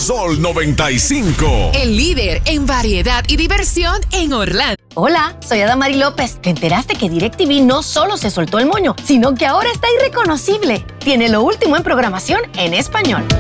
Sol 95. El líder en variedad y diversión en Orlando. Hola, soy Adamari López. ¿Te enteraste que DirecTV no solo se soltó el moño, sino que ahora está irreconocible? Tiene lo último en programación en español.